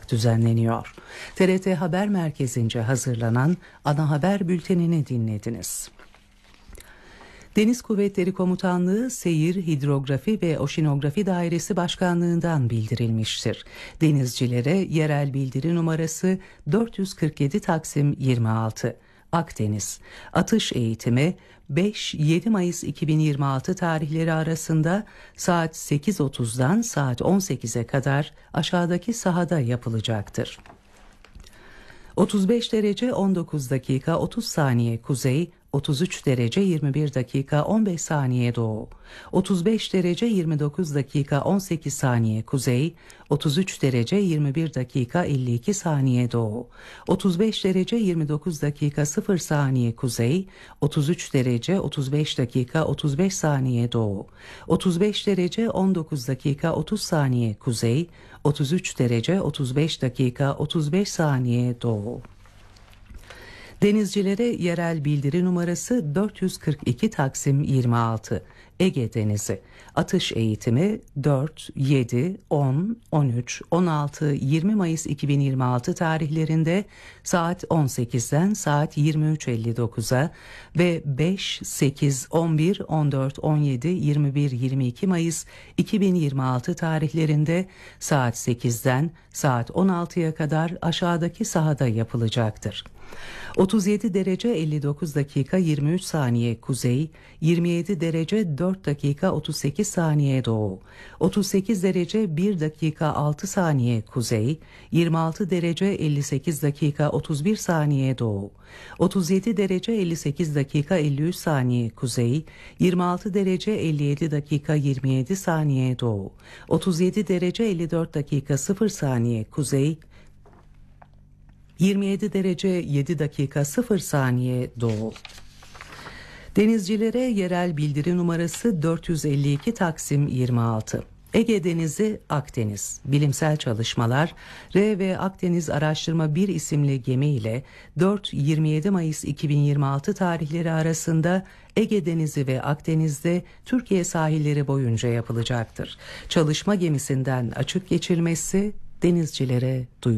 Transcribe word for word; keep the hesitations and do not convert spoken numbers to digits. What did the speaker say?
olarak düzenleniyor. T R T Haber Merkezi'nce hazırlanan ana haber bültenini dinlediniz. Deniz Kuvvetleri Komutanlığı Seyir, Hidrografi ve Oşinografi Dairesi Başkanlığı'ndan bildirilmiştir. Denizcilere yerel bildiri numarası dört yüz kırk yedi Taksim yirmi altı. Akdeniz. Atış eğitimi beş yedi Mayıs iki bin yirmi altı tarihleri arasında saat sekiz otuzdan saat on sekize kadar aşağıdaki sahada yapılacaktır. otuz beş derece on dokuz dakika otuz saniye kuzey, otuz üç derece yirmi bir dakika on beş saniye doğu, otuz beş derece yirmi dokuz dakika on sekiz saniye kuzey, otuz üç derece yirmi bir dakika elli iki saniye doğu, otuz beş derece yirmi dokuz dakika sıfır saniye kuzey, otuz üç derece otuz beş dakika otuz beş saniye doğu, otuz beş derece on dokuz dakika otuz saniye kuzey, otuz üç derece otuz beş dakika otuz beş saniye doğu. Denizcilere yerel bildiri numarası dört yüz kırk iki Taksim yirmi altı. Ege Denizi. Atış eğitimi dört, yedi, on, on üç, on altı, yirmi Mayıs iki bin yirmi altı tarihlerinde saat on sekizden saat yirmi üç elli dokuza ve beş, sekiz, on bir, on dört, on yedi, yirmi bir, yirmi iki Mayıs iki bin yirmi altı tarihlerinde saat sekizden saat on altıya kadar aşağıdaki sahada yapılacaktır. otuz yedi derece elli dokuz dakika yirmi üç saniye kuzey, yirmi yedi derece dört dakika otuz sekiz saniye doğu, otuz sekiz derece bir dakika altı saniye kuzey, yirmi altı derece elli sekiz dakika otuz bir saniye doğu, otuz yedi derece elli sekiz dakika elli üç saniye kuzey, yirmi altı derece elli yedi dakika yirmi yedi saniye doğu, otuz yedi derece elli dört dakika sıfır saniye kuzey, yirmi yedi derece yedi dakika sıfır saniye doğu. Denizcilere yerel bildiri numarası dört yüz elli iki Taksim yirmi altı. Ege Denizi, Akdeniz. Bilimsel çalışmalar R ve Akdeniz Araştırma bir isimli gemi ile dört yirmi yedi Mayıs iki bin yirmi altı tarihleri arasında Ege Denizi ve Akdeniz'de Türkiye sahilleri boyunca yapılacaktır. Çalışma gemisinden açık geçilmesi denizcilere duyurulmuştur.